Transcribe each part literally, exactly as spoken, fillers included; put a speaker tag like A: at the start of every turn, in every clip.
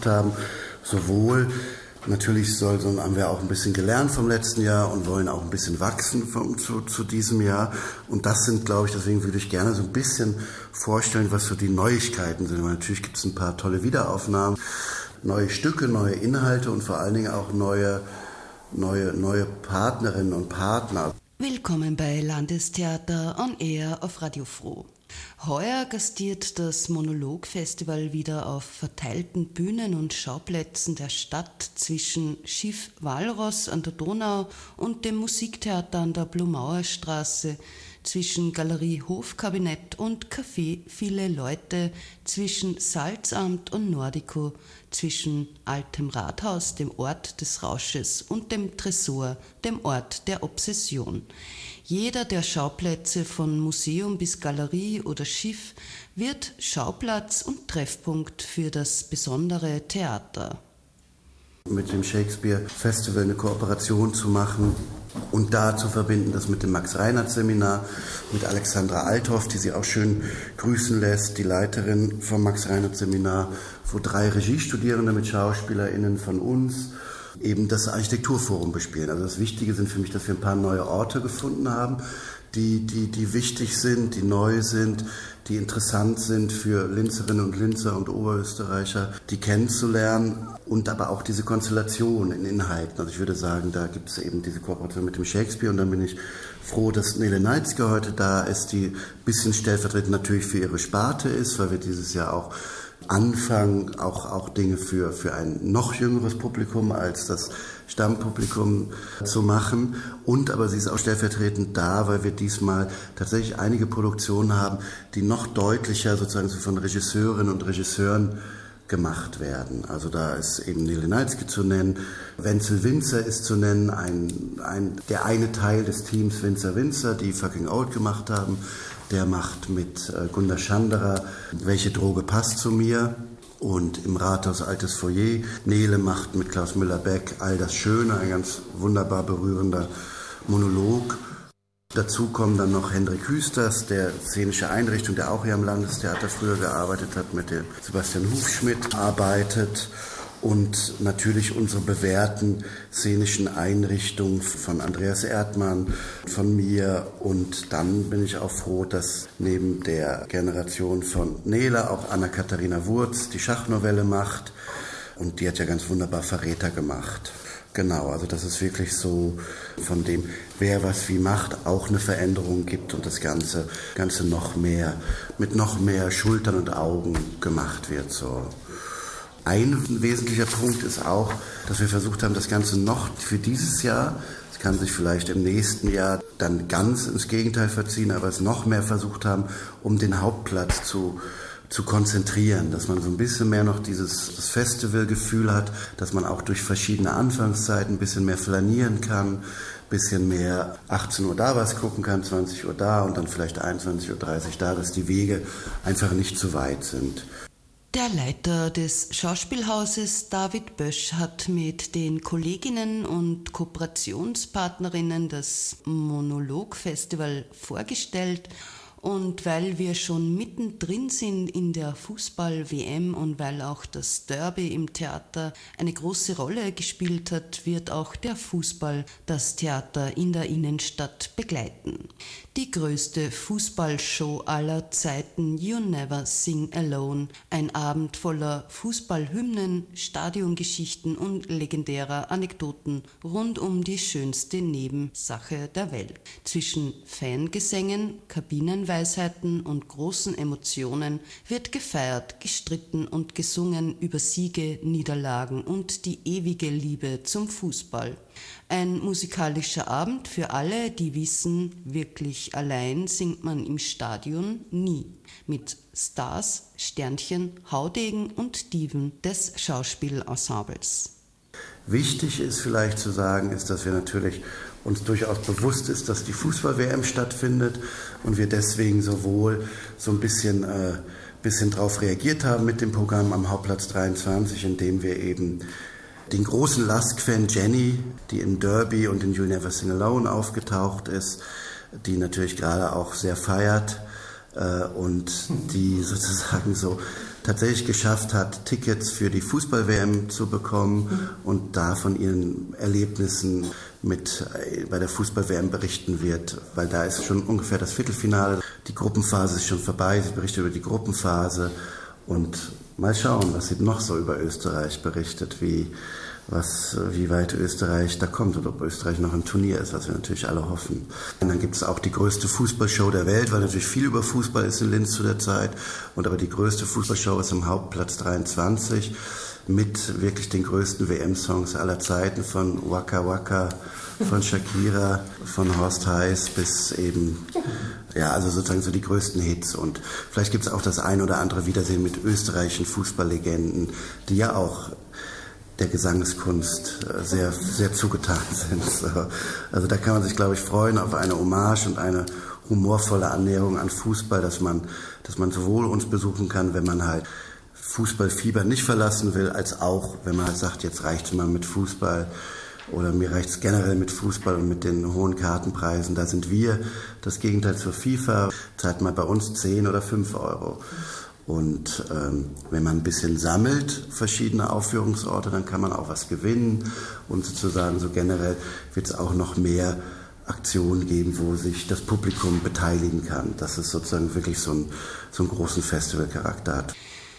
A: haben. Sowohl natürlich soll, so haben wir auch ein bisschen gelernt vom letzten Jahr und wollen auch ein bisschen wachsen vom, zu, zu diesem Jahr. Und das sind, glaube ich, deswegen würde ich gerne so ein bisschen vorstellen, was so die Neuigkeiten sind. Weil natürlich gibt es ein paar tolle Wiederaufnahmen, neue Stücke, neue Inhalte und vor allen Dingen auch neue, neue, neue Partnerinnen und Partner.
B: Willkommen bei Landestheater on Air auf Radio Froh. Heuer gastiert das Monolog-Festival wieder auf verteilten Bühnen und Schauplätzen der Stadt zwischen Schiff Walross an der Donau und dem Musiktheater an der Blumauerstraße, zwischen Galerie Hofkabinett und Café Viele Leute, zwischen Salzamt und Nordico, zwischen Altem Rathaus, dem Ort des Rausches, und dem Tresor, dem Ort der Obsession. Jeder der Schauplätze von Museum bis Galerie oder Schiff wird Schauplatz und Treffpunkt für das besondere Theater.
A: Mit dem Shakespeare Festival eine Kooperation zu machen und da zu verbinden, das mit dem Max-Reinhardt-Seminar, mit Alexandra Althoff, die sie auch schön grüßen lässt, die Leiterin vom Max-Reinhardt-Seminar, wo drei Regiestudierende mit SchauspielerInnen von uns eben das Architekturforum bespielen. Also das Wichtige sind für mich, dass wir ein paar neue Orte gefunden haben, die, die, die wichtig sind, die neu sind, die interessant sind für Linzerinnen und Linzer und Oberösterreicher, die kennenzulernen und aber auch diese Konstellation in Inhalten. Also ich würde sagen, da gibt es eben diese Kooperation mit dem Shakespeare und dann bin ich froh, dass Nele Neitzke heute da ist, die ein bisschen stellvertretend natürlich für ihre Sparte ist, weil wir dieses Jahr auch anfangen, auch, auch Dinge für, für ein noch jüngeres Publikum als das Stammpublikum zu machen. Und aber sie ist auch stellvertretend da, weil wir diesmal tatsächlich einige Produktionen haben, die noch deutlicher sozusagen von Regisseurinnen und Regisseuren gemacht werden. Also da ist eben Nele Neitzke zu nennen, Wenzel Winzer ist zu nennen, ein, ein, der eine Teil des Teams Winzer Winzer, die Fucking Old gemacht haben. Der macht mit äh, Gunda Schanderer Welche Droge passt zu mir? Und im Rathaus Altes Foyer. Nele macht mit Klaus Müller-Beck All das Schöne, ein ganz wunderbar berührender Monolog. Dazu kommen dann noch Hendrik Hüsters, der szenische Einrichtung, der auch hier am Landestheater früher gearbeitet hat, mit dem Sebastian Hufschmidt arbeitet. Und natürlich unsere bewährten szenischen Einrichtungen von Andreas Erdmann, von mir. Und dann bin ich auch froh, dass neben der Generation von Nele auch Anna-Katharina Wurz die Schachnovelle macht. Und die hat ja ganz wunderbar Verräter gemacht. Genau, also dass es wirklich so von dem, wer was wie macht, auch eine Veränderung gibt und das Ganze, Ganze noch mehr, mit noch mehr Schultern und Augen gemacht wird, so. Ein wesentlicher Punkt ist auch, dass wir versucht haben, das Ganze noch für dieses Jahr, es kann sich vielleicht im nächsten Jahr dann ganz ins Gegenteil verziehen, aber es noch mehr versucht haben, um den Hauptplatz zu, zu konzentrieren, dass man so ein bisschen mehr noch dieses das Festivalgefühl hat, dass man auch durch verschiedene Anfangszeiten ein bisschen mehr flanieren kann, ein bisschen mehr achtzehn Uhr da was gucken kann, zwanzig Uhr da und dann vielleicht einundzwanzig Uhr dreißig da, dass die Wege einfach nicht zu weit sind.
B: Der Leiter des Schauspielhauses, David Bösch, hat mit den Kolleginnen und Kooperationspartnerinnen das Monolog-Festival vorgestellt. Und weil wir schon mittendrin sind in der Fußball-W M und weil auch das Derby im Theater eine große Rolle gespielt hat, wird auch der Fußball das Theater in der Innenstadt begleiten. Die größte Fußballshow aller Zeiten, You Never Sing Alone, ein Abend voller Fußballhymnen, Stadiongeschichten und legendärer Anekdoten rund um die schönste Nebensache der Welt. Zwischen Fangesängen, Kabinenweisheiten und großen Emotionen wird gefeiert, gestritten und gesungen über Siege, Niederlagen und die ewige Liebe zum Fußball. Ein musikalischer Abend für alle, die wissen, wirklich allein singt man im Stadion nie. Mit Stars, Sternchen, Haudegen und Diven des Schauspielensembles.
A: Wichtig ist vielleicht zu sagen, ist, dass wir natürlich uns durchaus bewusst ist, dass die Fußball-W M stattfindet und wir deswegen sowohl so ein bisschen, äh, bisschen drauf reagiert haben mit dem Programm am Hauptplatz dreiundzwanzig, indem wir eben den großen Lask-Fan Jenny, die in Derby und in You Never Sing Alone aufgetaucht ist, die natürlich gerade auch sehr feiert äh, und die sozusagen so tatsächlich geschafft hat, Tickets für die Fußball-W M zu bekommen mhm. und da von ihren Erlebnissen mit bei der Fußball-W M berichten wird, weil da ist schon ungefähr das Viertelfinale, die Gruppenphase ist schon vorbei, sie berichtet über die Gruppenphase und mal schauen, was sie noch so über Österreich berichtet, wie, was, wie weit Österreich da kommt und ob Österreich noch im Turnier ist, was wir natürlich alle hoffen. Und dann gibt es auch die größte Fußballshow der Welt, weil natürlich viel über Fußball ist in Linz zu der Zeit. Und aber die größte Fußballshow ist im Hauptplatz dreiundzwanzig mit wirklich den größten W M-Songs aller Zeiten, von Waka Waka, von Shakira, von Horst Heiß bis eben, ja, also sozusagen so die größten Hits. Und vielleicht gibt es auch das ein oder andere Wiedersehen mit österreichischen Fußballlegenden, die ja auch der Gesangskunst sehr, sehr zugetan sind. Also da kann man sich, glaube ich, freuen auf eine Hommage und eine humorvolle Annäherung an Fußball, dass man, dass man sowohl uns besuchen kann, wenn man halt Fußballfieber nicht verlassen will, als auch, wenn man halt sagt, jetzt reicht's mal mit Fußball oder mir reicht's generell mit Fußball und mit den hohen Kartenpreisen. Da sind wir das Gegenteil zur FIFA. Zahlt mal bei uns zehn oder fünf Euro. Und ähm, wenn man ein bisschen sammelt, verschiedene Aufführungsorte, dann kann man auch was gewinnen. Und sozusagen so generell wird es auch noch mehr Aktionen geben, wo sich das Publikum beteiligen kann, dass es sozusagen wirklich so, ein, so einen großen Festivalcharakter hat.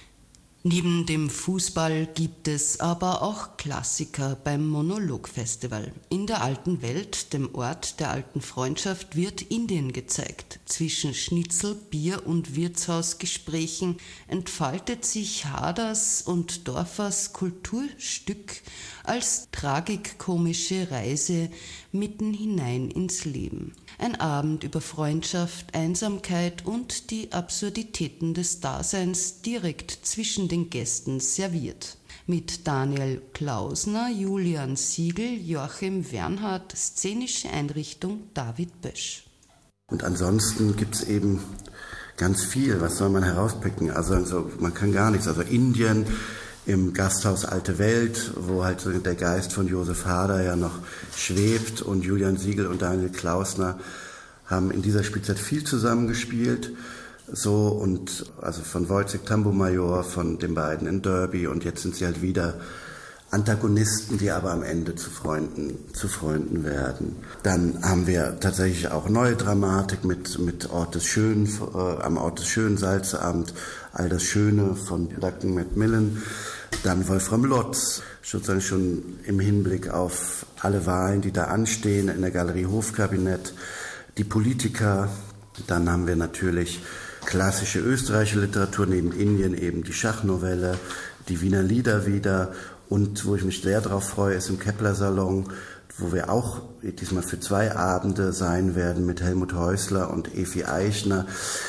B: Neben dem Fußball gibt es aber auch Klassiker beim Monolog-Festival. In der alten Welt, dem Ort der alten Freundschaft, wird Indien gezeigt. Zwischen Schnitzel, Bier und Wirtshausgesprächen entfaltet sich Haders und Dorfers Kulturstück als tragikomische Reise mitten hinein ins Leben. Ein Abend über Freundschaft, Einsamkeit und die Absurditäten des Daseins direkt zwischen den Gästen serviert. Mit Daniel Klausner, Julian Siegel, Joachim Wernhardt, szenische Einrichtung David Bösch.
A: Und ansonsten gibt es eben ganz viel, was soll man herauspicken? Also, also man kann gar nichts. Also Indien im Gasthaus Alte Welt, wo halt so der Geist von Josef Hader ja noch schwebt, und Julian Siegel und Daniel Klausner haben in dieser Spielzeit viel zusammengespielt. So, und also von Wojciech Tambo-Major, von den beiden in Derby, und jetzt sind sie halt wieder Antagonisten, die aber am Ende zu Freunden, zu Freunden werden. Dann haben wir tatsächlich auch neue Dramatik mit, mit Ort des Schönen, äh, am Ort des Schönen, Salzeamt, All das Schöne von Duncan Macmillan. Dann Wolfram Lotz, sozusagen schon im Hinblick auf alle Wahlen, die da anstehen, in der Galerie Hofkabinett, die Politiker. Dann haben wir natürlich klassische österreichische Literatur, neben Indien eben die Schachnovelle, die Wiener Lieder wieder. Und wo ich mich sehr darauf freue, ist im Kepler-Salon, wo wir auch diesmal für zwei Abende sein werden mit Helmut Häusler und Evi Eichner,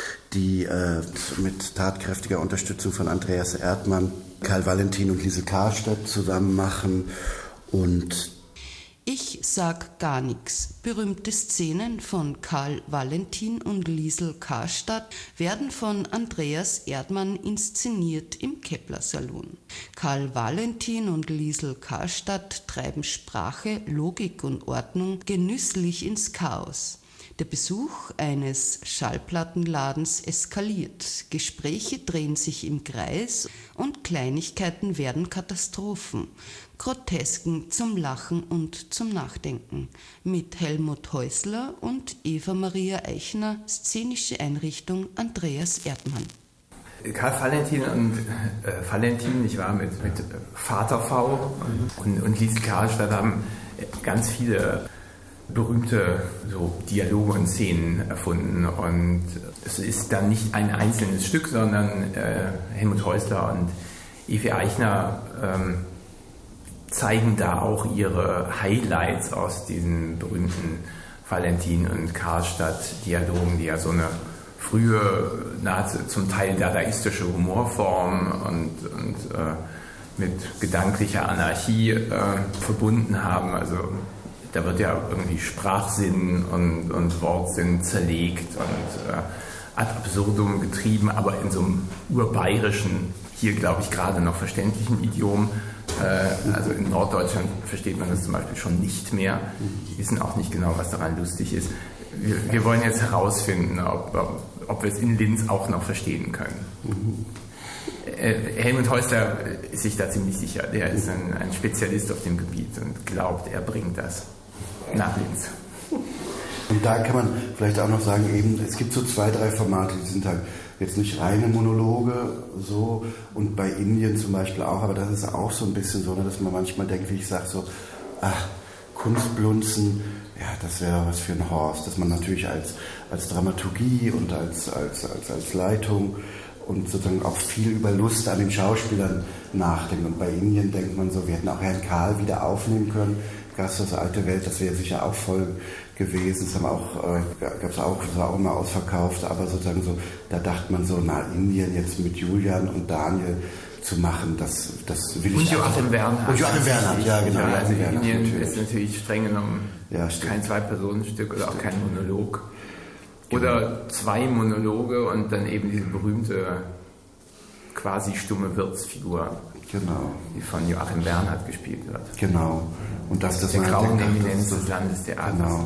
A: die äh, mit tatkräftiger Unterstützung von Andreas Erdmann, Karl Valentin und Liesel Karstadt zusammen machen. Und
B: Ich sag gar nix. Berühmte Szenen von Karl Valentin und Liesel Karstadt werden von Andreas Erdmann inszeniert im Kepler-Salon. Karl Valentin und Liesel Karstadt treiben Sprache, Logik und Ordnung genüsslich ins Chaos. Der Besuch eines Schallplattenladens eskaliert, Gespräche drehen sich im Kreis und Kleinigkeiten werden Katastrophen, Grotesken zum Lachen und zum Nachdenken. Mit Helmut Häusler und Eva Maria Eichner, szenische Einrichtung Andreas Erdmann.
C: Karl Valentin und äh, Valentin, ich war mit, mit Vater V und, und Liesel Karstadt haben ganz viele berühmte so Dialoge und Szenen erfunden, und es ist dann nicht ein einzelnes Stück, sondern äh, Helmut Häusler und Evi Eichner ähm, zeigen da auch ihre Highlights aus diesen berühmten Valentin und Karstadt-Dialogen, die ja so eine frühe, nahezu zum Teil dadaistische Humorform und, und äh, mit gedanklicher Anarchie äh, verbunden haben. Also da wird ja irgendwie Sprachsinn und, und Wortsinn zerlegt und äh, ad absurdum getrieben, aber in so einem urbayerischen, hier glaube ich gerade noch verständlichen Idiom. Äh, also in Norddeutschland versteht man das zum Beispiel schon nicht mehr. Die wissen auch nicht genau, was daran lustig ist. Wir, wir wollen jetzt herausfinden, ob, ob, ob wir es in Linz auch noch verstehen können. Helmut Häusler ist sich da ziemlich sicher. Der ist ein, ein Spezialist auf dem Gebiet und glaubt, er bringt das nach Linz.
A: Und da kann man vielleicht auch noch sagen, eben, es gibt so zwei, drei Formate, die sind halt jetzt nicht reine Monologe so, und bei Indien zum Beispiel auch, aber das ist auch so ein bisschen so, dass man manchmal denkt, wie ich sage, so, ach, Kunstblunzen, ja, das wäre was für ein Horst, dass man natürlich als, als Dramaturgie und als, als, als, als Leitung und sozusagen auch viel über Lust an den Schauspielern nachdenkt. Und bei Indien denkt man so, wir hätten auch Herrn Karl wieder aufnehmen können, Gasthaus Alte Welt, das wäre sicher auch voll gewesen. Das haben auch, äh, gab es auch, das war auch immer ausverkauft, aber sozusagen so, da dachte man so, na, Indien jetzt mit Julian und Daniel zu machen, das, das will ich
C: und Joachim Bernhard.
A: Und Joachim Bernhard, ja genau.
C: Ja, also
A: Bernhard,
C: Indien
A: natürlich.
C: ist natürlich streng genommen
A: ja,
C: kein Zwei-Personen-Stück oder auch kein Monolog. Oder zwei Monologe und dann eben diese berühmte quasi stumme Wirtsfigur,
A: genau,
C: die von Joachim Bernhard gespielt wird.
A: Genau. Und das, das
C: der grauen Eminenz
A: das,
C: des Landestheaters.
A: Genau.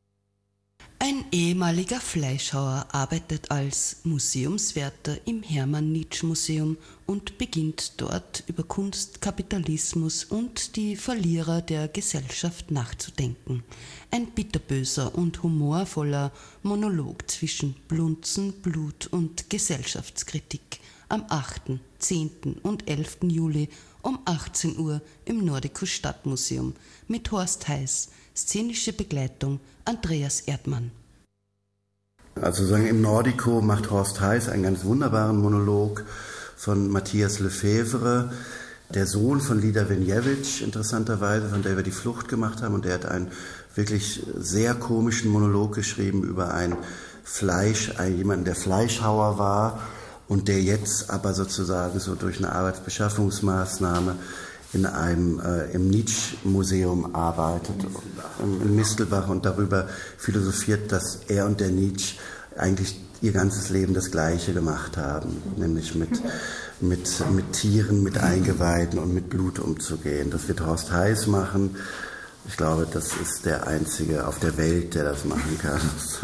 B: Ein ehemaliger Fleischhauer arbeitet als Museumswärter im Hermann-Nitsch-Museum und beginnt dort über Kunst, Kapitalismus und die Verlierer der Gesellschaft nachzudenken. Ein bitterböser und humorvoller Monolog zwischen Blunzen, Blut und Gesellschaftskritik am achten, zehnten und elften Juli um achtzehn Uhr im Nordikus Stadtmuseum mit Horst Heiß, szenische Begleitung Andreas Erdmann.
A: Also sagen, im Nordico macht Horst Heiß einen ganz wunderbaren Monolog von Matthias Lefebvre, der Sohn von Lida Venjewitsch, interessanterweise, von der wir die Flucht gemacht haben. Und der hat einen wirklich sehr komischen Monolog geschrieben über ein Fleisch, einen, jemanden, der Fleischhauer war und der jetzt aber sozusagen so durch eine Arbeitsbeschaffungsmaßnahme in einem äh, im Nitsch-Museum arbeitet, in, in Mistelbach, und darüber philosophiert, dass er und der Nitsch eigentlich ihr ganzes Leben das Gleiche gemacht haben, nämlich mit, mit, mit Tieren, mit Eingeweiden und mit Blut umzugehen. Das wird Horst Heiß machen. Ich glaube, das ist der Einzige auf der Welt, der das machen kann. So.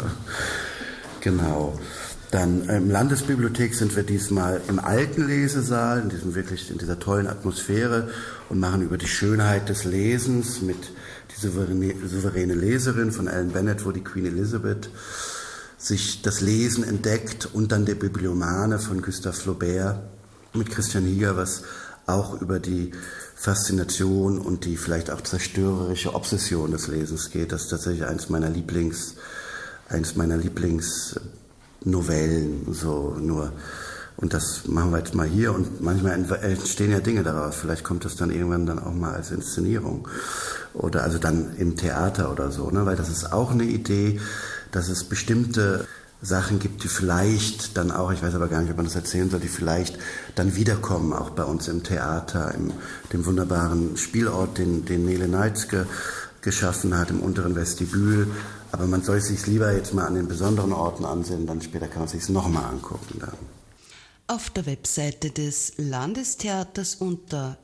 A: Genau. Dann im Landesbibliothek sind wir diesmal im alten Lesesaal, in diesem wirklich, in dieser tollen Atmosphäre, und machen über die Schönheit des Lesens mit die souveräne, souveräne Leserin von Ellen Bennett, wo die Queen Elizabeth sich das Lesen entdeckt, und dann der Bibliomane von Gustave Flaubert mit Christian Hieger, was auch über die Faszination und die vielleicht auch zerstörerische Obsession des Lesens geht. Das ist tatsächlich eins meiner Lieblings, eins meiner Lieblings Novellen, so nur. Und das machen wir jetzt mal hier, und manchmal entstehen ja Dinge daraus. Vielleicht kommt das dann irgendwann dann auch mal als Inszenierung oder also dann im Theater oder so, ne? Weil das ist auch eine Idee, dass es bestimmte Sachen gibt, die vielleicht dann auch, ich weiß aber gar nicht, ob man das erzählen soll, die vielleicht dann wiederkommen, auch bei uns im Theater, im dem wunderbaren Spielort, den, den Nele Neitzke geschaffen hat, im unteren Vestibül. Aber man soll es sich lieber jetzt mal an den besonderen Orten ansehen, dann später kann man es sich nochmal angucken. Dann.
B: Auf der Webseite des Landestheaters unter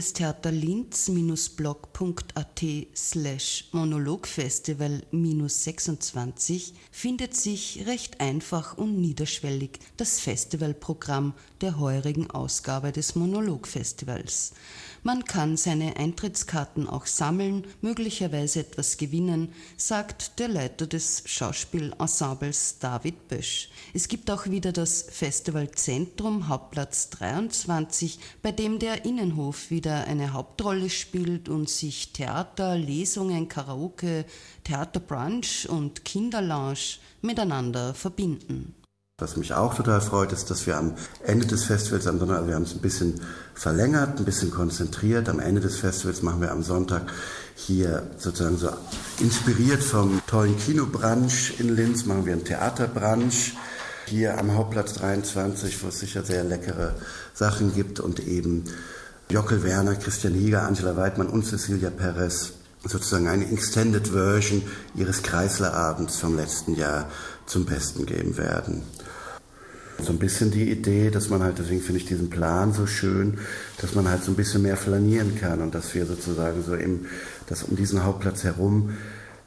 B: landestheaterlinz-blog.at slash monologfestival sechsundzwanzig findet sich recht einfach und niederschwellig das Festivalprogramm der heurigen Ausgabe des Monologfestivals. Man kann seine Eintrittskarten auch sammeln, möglicherweise etwas gewinnen, sagt der Leiter des Schauspielensembles David Bösch. Es gibt auch wieder das Festivalzentrum, Hauptplatz dreiundzwanzig, bei dem der Innenhof wieder eine Hauptrolle spielt und sich Theater, Lesungen, Karaoke, Theaterbrunch und Kinderlounge miteinander verbinden.
A: Was mich auch total freut, ist, dass wir am Ende des Festivals, am Sonntag, also wir haben es ein bisschen verlängert, ein bisschen konzentriert. Am Ende des Festivals machen wir am Sonntag hier sozusagen so inspiriert vom tollen Kinobrunch in Linz, machen wir einen Theaterbrunch hier am Hauptplatz dreiundzwanzig, wo es sicher sehr leckere Sachen gibt, und eben Jockel Werner, Christian Hieger, Angela Weidmann und Cecilia Perez sozusagen eine Extended Version ihres Kreislerabends vom letzten Jahr zum Besten geben werden. So ein bisschen die Idee, dass man halt, deswegen finde ich diesen Plan so schön, dass man halt so ein bisschen mehr flanieren kann und dass wir sozusagen so im, dass um diesen Hauptplatz herum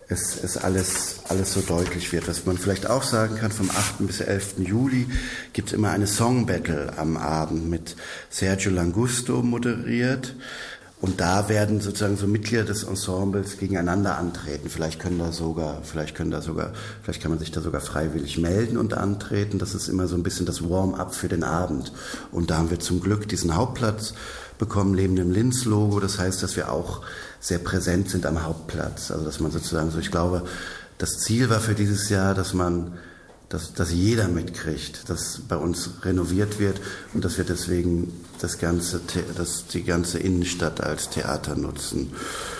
A: es, es alles, alles so deutlich wird. Was man vielleicht auch sagen kann, vom achten bis elften Juli gibt es immer eine Song-Battle am Abend mit Sergio Langusto moderiert. Und da werden sozusagen so Mitglieder des Ensembles gegeneinander antreten. Vielleicht können da sogar, vielleicht können da sogar, vielleicht kann man sich da sogar freiwillig melden und antreten. Das ist immer so ein bisschen das Warm-up für den Abend. Und da haben wir zum Glück diesen Hauptplatz bekommen neben dem Linz-Logo. Das heißt, dass wir auch sehr präsent sind am Hauptplatz. Also dass man sozusagen so, ich glaube, das Ziel war für dieses Jahr, dass man, dass, dass jeder mitkriegt, dass bei uns renoviert wird und dass wir deswegen das ganze, das, die ganze Innenstadt als Theater nutzen.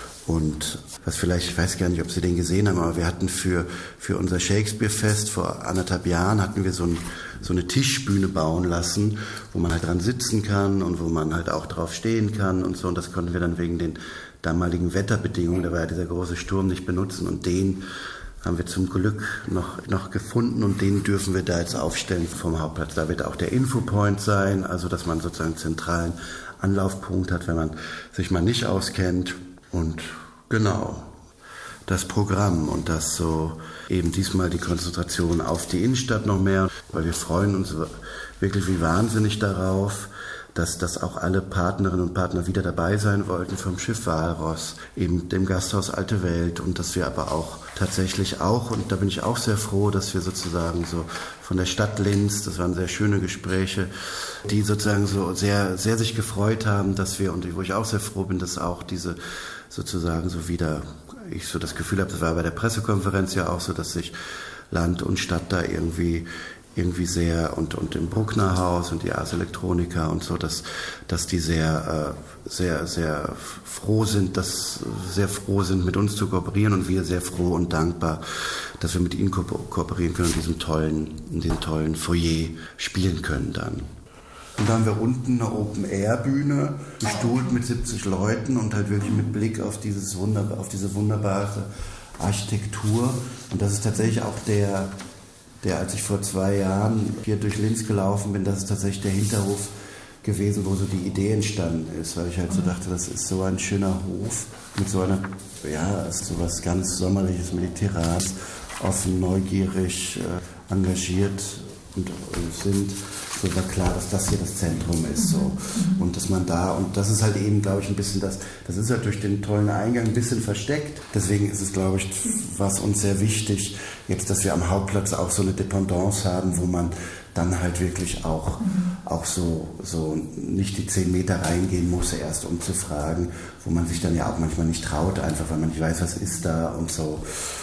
A: Und was vielleicht, ich weiß gar nicht, ob Sie den gesehen haben, aber wir hatten für, für unser Shakespeare-Fest vor anderthalb Jahren hatten wir so, ein, so eine Tischbühne bauen lassen, wo man halt dran sitzen kann und wo man halt auch drauf stehen kann und so. Und das konnten wir dann wegen den damaligen Wetterbedingungen, da war ja dieser große Sturm, nicht benutzen. Und den haben wir zum Glück noch, noch gefunden und den dürfen wir da jetzt aufstellen vom Hauptplatz. Da wird auch der Infopoint sein, also dass man sozusagen einen zentralen Anlaufpunkt hat, wenn man sich mal nicht auskennt. Und genau, das Programm und das so eben diesmal die Konzentration auf die Innenstadt noch mehr, weil wir freuen uns wirklich wie wahnsinnig darauf, dass, dass auch alle Partnerinnen und Partner wieder dabei sein wollten vom Schiff Walross, eben dem Gasthaus Alte Welt und dass wir aber auch tatsächlich auch, und da bin ich auch sehr froh, dass wir sozusagen so von der Stadt Linz, das waren sehr schöne Gespräche, die sozusagen so sehr, sehr sich gefreut haben, dass wir, und wo ich auch sehr froh bin, dass auch diese sozusagen so wieder, ich so das Gefühl habe, das war bei der Pressekonferenz ja auch so, dass sich Land und Stadt da irgendwie irgendwie sehr, und, und im Bruckner Haus und die Ars Electronica und so, dass, dass die sehr, äh, sehr, sehr froh sind, dass, sehr froh sind, mit uns zu kooperieren und wir sehr froh und dankbar, dass wir mit ihnen ko- kooperieren können und in diesem tollen, in diesem tollen Foyer spielen können dann. Und dann haben wir unten eine Open-Air-Bühne, bestuhlt mit siebzig Leuten und halt wirklich mit Blick auf, dieses Wunder, auf diese wunderbare Architektur. Und das ist tatsächlich auch der, der, als ich vor zwei Jahren hier durch Linz gelaufen bin, das ist tatsächlich der Hinterhof gewesen, wo so die Idee entstanden ist, weil ich halt so dachte, das ist so ein schöner Hof mit so einer, ja, so was ganz Sommerliches, mediterranes, offen, neugierig, äh, engagiert und, und sind. So war klar, dass das hier das Zentrum ist, so. Und dass man da, und das ist halt eben, glaube ich, ein bisschen das, das ist halt durch den tollen Eingang ein bisschen versteckt. Deswegen ist es, glaube ich, was uns sehr wichtig, jetzt, dass wir am Hauptplatz auch so eine Dependance haben, wo man dann halt wirklich auch, auch so, so nicht die zehn Meter reingehen muss, erst um zu fragen, wo man sich dann ja auch manchmal nicht traut, einfach weil man nicht weiß, was ist da und so.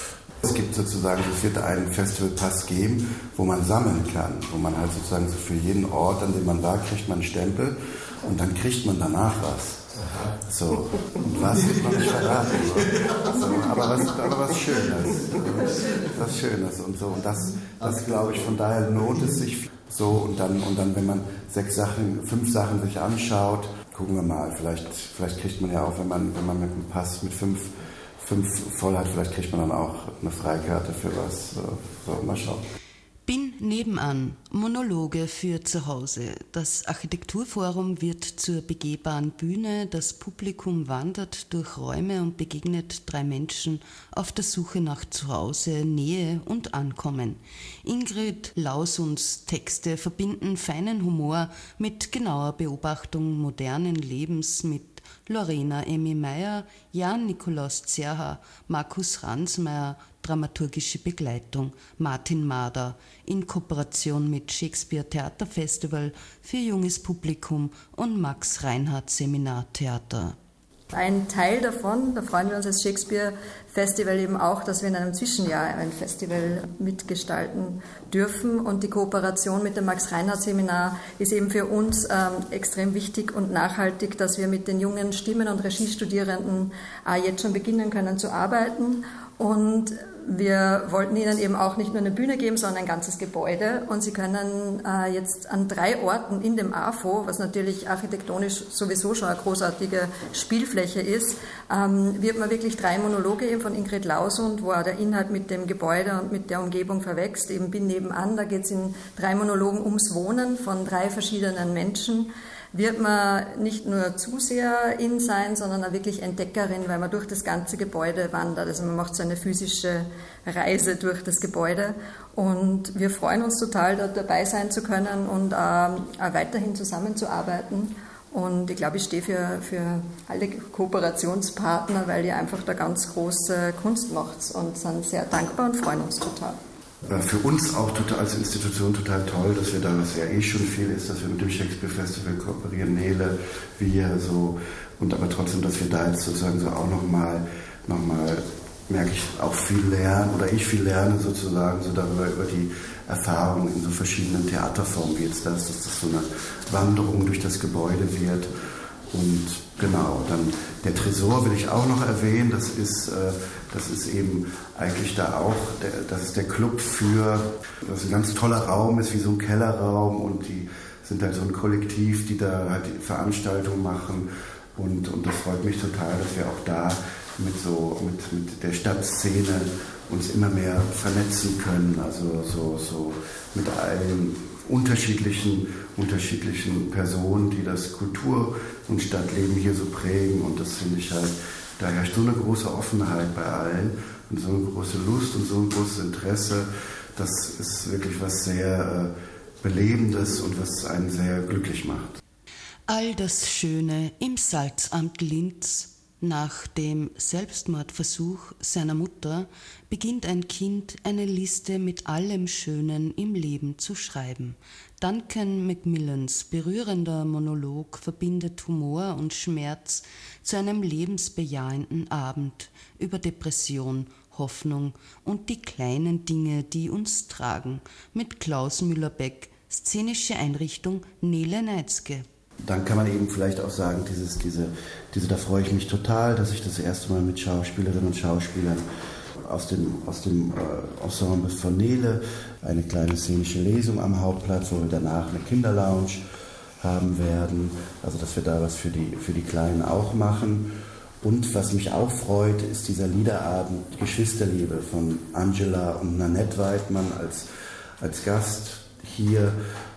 A: Es gibt sozusagen, es wird einen Festivalpass geben, wo man sammeln kann, wo man halt sozusagen so für jeden Ort, an dem man war, kriegt man einen Stempel und dann kriegt man danach was. So, und was wird man nicht verraten. So, aber, was, aber was Schönes. Was Schönes und so. Und das, das glaube ich, von daher lohnt es sich so. Und dann, und dann, wenn man sechs Sachen, fünf Sachen sich anschaut, gucken wir mal, vielleicht, vielleicht kriegt man ja auch, wenn man, wenn man mit einem Pass mit fünf fünf voll hat, vielleicht kriegt man dann auch eine Freikarte für was. So, mal schauen.
B: Bin nebenan. Monologe für zu Hause. Das Architekturforum wird zur begehbaren Bühne. Das Publikum wandert durch Räume und begegnet drei Menschen auf der Suche nach Zuhause, Nähe und Ankommen. Ingrid Lausunds Texte verbinden feinen Humor mit genauer Beobachtung modernen Lebens, mit Lorena Emmy Meyer, Jan Nikolaus Zerha, Markus Ransmayr, dramaturgische Begleitung, Martin Mader, in Kooperation mit Shakespeare Theaterfestival für junges Publikum und Max Reinhardt Seminartheater.
D: Ein Teil davon, da freuen wir uns als Shakespeare Festival eben auch, dass wir in einem Zwischenjahr ein Festival mitgestalten dürfen. Und die Kooperation mit dem Max-Reinhardt-Seminar ist eben für uns ähm, extrem wichtig und nachhaltig, dass wir mit den jungen Stimmen- und Regiestudierenden äh, jetzt schon beginnen können zu arbeiten. Und wir wollten ihnen eben auch nicht nur eine Bühne geben, sondern ein ganzes Gebäude. Und sie können äh, jetzt an drei Orten in dem A F O, was natürlich architektonisch sowieso schon eine großartige Spielfläche ist, ähm, wird man wirklich drei Monologe eben von Ingrid Lausund, wo auch der Inhalt mit dem Gebäude und mit der Umgebung verwächst. Eben Bin nebenan, da geht es in drei Monologen ums Wohnen von drei verschiedenen Menschen wird man nicht nur Zuseherin sein, sondern auch wirklich Entdeckerin, weil man durch das ganze Gebäude wandert. Also man macht so eine physische Reise durch das Gebäude und wir freuen uns total, dort dabei sein zu können und auch, auch weiterhin zusammenzuarbeiten. Und ich glaube, ich stehe für, für alle Kooperationspartner, weil ihr einfach da ganz große Kunst macht und sind sehr dankbar und freuen uns total.
A: Für uns auch total, als Institution total toll, dass wir da, was ja eh schon viel ist, dass wir mit dem Shakespeare Festival kooperieren, Nele, wir so, und aber trotzdem, dass wir da jetzt sozusagen so auch nochmal, noch mal, merke ich, auch viel lernen, oder ich viel lerne sozusagen, so darüber, über die Erfahrungen in so verschiedenen Theaterformen wie jetzt das, dass das so eine Wanderung durch das Gebäude wird. Und genau, dann der Tresor will ich auch noch erwähnen, das ist, äh, das ist eben eigentlich da auch, der, das ist der Club für, das ein ganz toller Raum ist, wie so ein Kellerraum, und die sind halt so ein Kollektiv, die da halt die Veranstaltungen machen, und, und das freut mich total, dass wir auch da mit so, mit, mit der Stadtszene uns immer mehr vernetzen können, also so, so mit allen unterschiedlichen, unterschiedlichen Personen, die das Kultur- und Stadtleben hier so prägen, und das finde ich halt, da herrscht so eine große Offenheit bei allen und so eine große Lust und so ein großes Interesse, das ist wirklich was sehr äh, Belebendes und was einen sehr glücklich macht.
B: All das Schöne im Salzamt Linz. Nach dem Selbstmordversuch seiner Mutter beginnt ein Kind eine Liste mit allem Schönen im Leben zu schreiben. Duncan Macmillans berührender Monolog verbindet Humor und Schmerz zu einem lebensbejahenden Abend über Depression, Hoffnung und die kleinen Dinge, die uns tragen, mit Klaus Müller-Beck, szenische Einrichtung Nele Neitzke.
A: Dann kann man eben vielleicht auch sagen, dieses, diese, diese, da freue ich mich total, dass ich das erste Mal mit Schauspielerinnen und Schauspielern aus dem, aus dem äh, Ensemble von Nele eine kleine szenische Lesung am Hauptplatz, wo wir danach eine Kinderlounge haben werden. Also dass wir da was für die, für die Kleinen auch machen. Und was mich auch freut, ist dieser Liederabend Geschwisterliebe von Angela und Nanette Weidmann als, als Gast hier,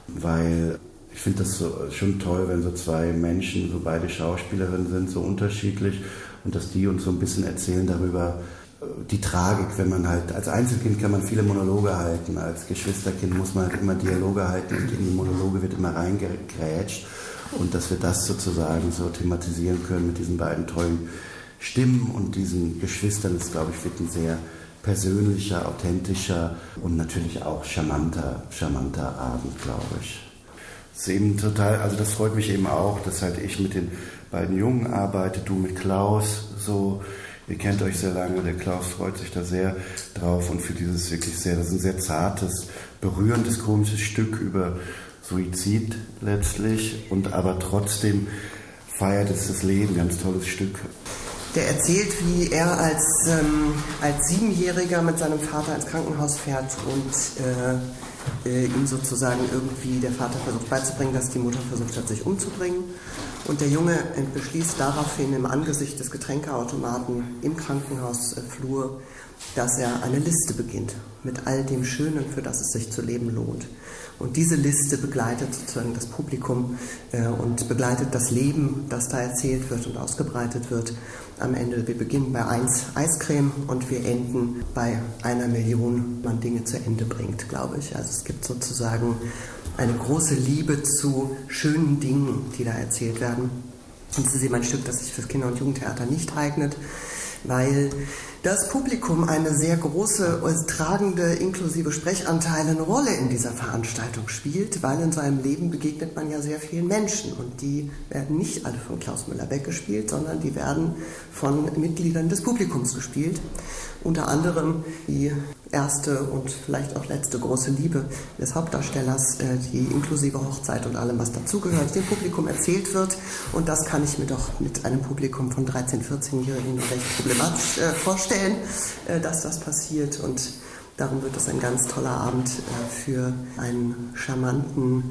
A: weil ich finde das so, schon toll, wenn so zwei Menschen, so beide Schauspielerinnen sind, so unterschiedlich, und dass die uns so ein bisschen erzählen darüber, die Tragik, wenn man halt, als Einzelkind kann man viele Monologe halten, als Geschwisterkind muss man halt immer Dialoge halten und in die Monologe wird immer reingegrätscht, und dass wir das sozusagen so thematisieren können mit diesen beiden tollen Stimmen und diesen Geschwistern, ist, glaube ich, wird ein sehr persönlicher, authentischer und natürlich auch charmanter, charmanter Abend, glaube ich. Das ist eben total, also das freut mich eben auch, dass halt ich mit den beiden Jungen arbeite, du mit Klaus, so, ihr kennt euch sehr lange, der Klaus freut sich da sehr drauf, und für dieses wirklich sehr, das ist ein sehr zartes, berührendes, komisches Stück über Suizid letztlich, und aber trotzdem feiert es das Leben, ganz tolles Stück.
E: Der erzählt, wie er als, ähm, als Siebenjähriger mit seinem Vater ins Krankenhaus fährt und äh, äh, ihm sozusagen irgendwie der Vater versucht beizubringen, dass die Mutter versucht hat, sich umzubringen. Und der Junge beschließt daraufhin im Angesicht des Getränkeautomaten im Krankenhausflur, dass er eine Liste beginnt mit all dem Schönen, für das es sich zu leben lohnt. Und diese Liste begleitet sozusagen das Publikum äh, und begleitet das Leben, das da erzählt wird und ausgebreitet wird. Am Ende, wir beginnen bei eins Eiscreme und wir enden bei einer Million, man Dinge zu Ende bringt, glaube ich. Also es gibt sozusagen eine große Liebe zu schönen Dingen, die da erzählt werden. Und es ist eben ein Stück, das sich fürs Kinder- und Jugendtheater nicht eignet, weil das Publikum eine sehr große, tragende, inklusive Sprechanteile eine Rolle in dieser Veranstaltung spielt, weil in seinem Leben begegnet man ja sehr vielen Menschen, und die werden nicht alle von Klaus Müller-Beck gespielt, sondern die werden von Mitgliedern des Publikums gespielt. Unter anderem die erste und vielleicht auch letzte große Liebe des Hauptdarstellers, die inklusive Hochzeit und allem, was dazugehört, dem Publikum erzählt wird. Und das kann ich mir doch mit einem Publikum von dreizehn-, vierzehnjährigen recht problematisch äh, vorstellen, äh, dass das passiert. Und darum wird es ein ganz toller Abend äh, für einen charmanten,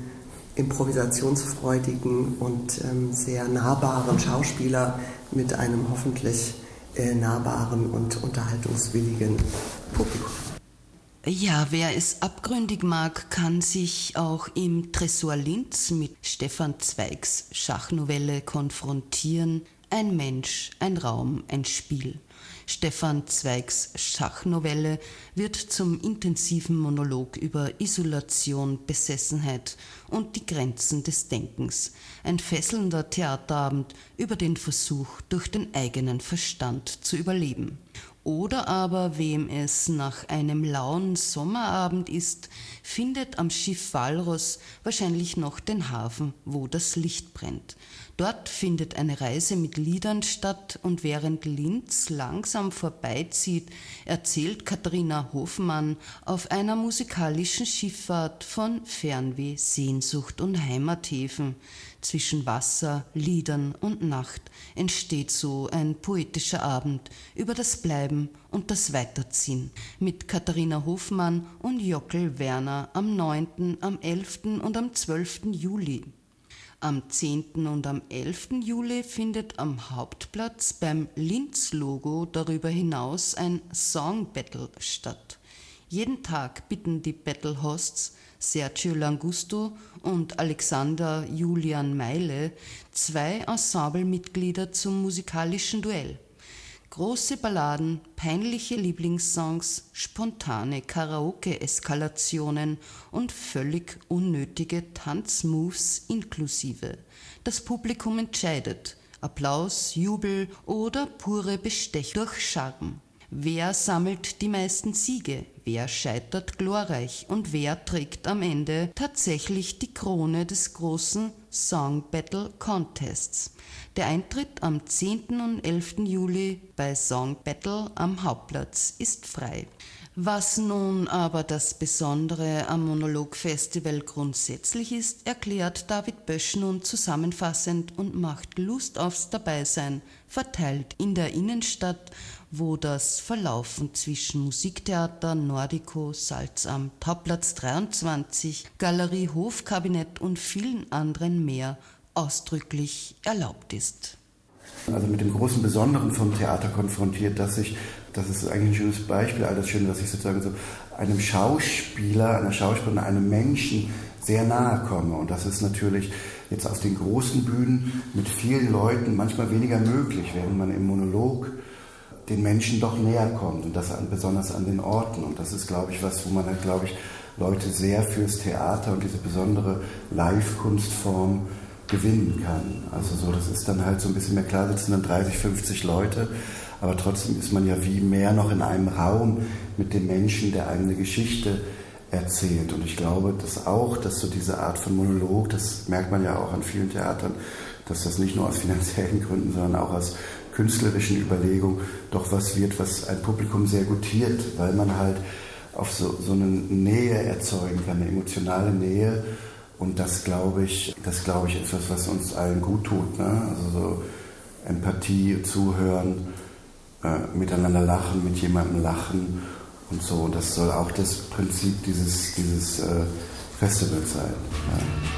E: improvisationsfreudigen und ähm, sehr nahbaren Schauspieler mit einem hoffentlich äh, nahbaren und unterhaltungswilligen Publikum.
B: Ja, wer es abgründig mag, kann sich auch im Tresor Linz mit Stefan Zweigs Schachnovelle konfrontieren. Ein Mensch, ein Raum, ein Spiel. Stefan Zweigs Schachnovelle wird zum intensiven Monolog über Isolation, Besessenheit und die Grenzen des Denkens. Ein fesselnder Theaterabend über den Versuch, durch den eigenen Verstand zu überleben. Oder aber, wem es nach einem lauen Sommerabend ist, findet am Schiff Walross wahrscheinlich noch den Hafen, wo das Licht brennt. Dort findet eine Reise mit Liedern statt und während Linz langsam vorbeizieht, erzählt Katharina Hofmann auf einer musikalischen Schifffahrt von Fernweh, Sehnsucht und Heimathäfen. Zwischen Wasser, Liedern und Nacht entsteht so ein poetischer Abend über das Bleiben und das Weiterziehen mit Katharina Hofmann und Jockel Werner am neunten, am elften und am zwölften Juli. Am zehnten und am elften Juli findet am Hauptplatz beim Linz-Logo darüber hinaus ein Song-Battle statt. Jeden Tag bitten die Battle-Hosts Sergio Langusto und Alexander Julian Meile zwei Ensemblemitglieder zum musikalischen Duell. Große Balladen, peinliche Lieblingssongs, spontane Karaoke-Eskalationen und völlig unnötige Tanzmoves inklusive. Das Publikum entscheidet. Applaus, Jubel oder pure Bestechung durch Charme. Wer sammelt die meisten Siege? Wer scheitert glorreich? Und wer trägt am Ende tatsächlich die Krone des großen Song Battle Contests? Der Eintritt am zehnten und elften Juli bei Song Battle am Hauptplatz ist frei. Was nun aber das Besondere am Monolog-Festival grundsätzlich ist, erklärt David Bösch nun zusammenfassend und macht Lust aufs Dabeisein, verteilt in der Innenstadt, wo das Verlaufen zwischen Musiktheater, Nordico, Salzamt, Hauptplatz dreiundzwanzig, Galerie Hofkabinett und vielen anderen mehr ausdrücklich erlaubt ist.
A: Also mit dem großen Besonderen vom Theater konfrontiert, dass ich, das ist eigentlich ein schönes Beispiel, all das Schöne, dass ich sozusagen so einem Schauspieler, einer Schauspielerin, einem Menschen sehr nahe komme. Und das ist natürlich jetzt auf den großen Bühnen mit vielen Leuten manchmal weniger möglich, während man im Monolog den Menschen doch näher kommt und das an, besonders an den Orten. Und das ist, glaube ich, was, wo man halt, glaube ich, Leute sehr fürs Theater und diese besondere Live-Kunstform gewinnen kann. Also so, das ist dann halt so ein bisschen mehr, klar sitzen dann dreißig, fünfzig Leute, aber trotzdem ist man ja wie mehr noch in einem Raum mit dem Menschen, der eigene Geschichte erzählt. Und ich glaube, dass auch, dass so diese Art von Monolog, das merkt man ja auch an vielen Theatern, dass das nicht nur aus finanziellen Gründen, sondern auch aus künstlerischen Überlegungen doch was wird, was ein Publikum sehr gutiert, weil man halt auf so, so eine Nähe erzeugen kann, eine emotionale Nähe. Und das glaube ich, das glaube ich etwas, was uns allen gut tut, ne? Also so Empathie, Zuhören, äh, miteinander lachen, mit jemandem lachen und so. Und das soll auch das Prinzip dieses, dieses äh, Festivals sein. Ja.